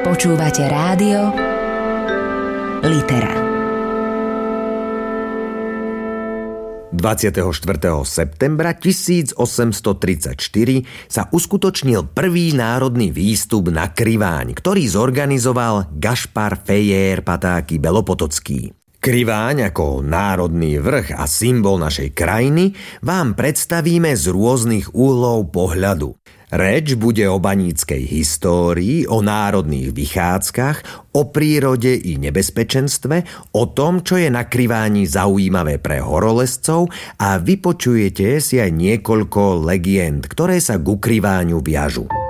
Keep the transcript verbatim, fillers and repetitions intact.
Počúvate rádio Litera. dvadsiateho štvrtého septembra tisícosemstotridsaťštyri sa uskutočnil prvý národný výstup na Kriváň, ktorý zorganizoval Gašpar Fejér Patáky Belopotocký. Kriváň ako národný vrch a symbol našej krajiny vám predstavíme z rôznych uhlov pohľadu. Reč bude o baníckej histórii, o národných vychádzkach, o prírode i nebezpečenstve, o tom, čo je na Kriváni zaujímavé pre horolezcov a vypočujete si aj niekoľko legend, ktoré sa ku Kriváňu viažu.